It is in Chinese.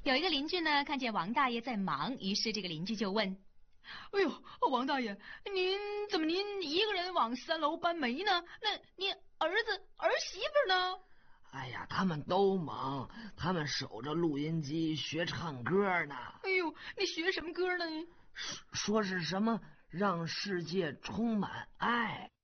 有一个邻居呢，看见王大爷在忙，于是这个邻居就问： 哎呦，王大爷，您一个人往3楼搬煤呢？那您儿子儿媳妇呢？ 哎呀，他们都忙，他们守着录音机学唱歌呢。 哎呦，你学什么歌呢？ 说是什么让世界充满爱。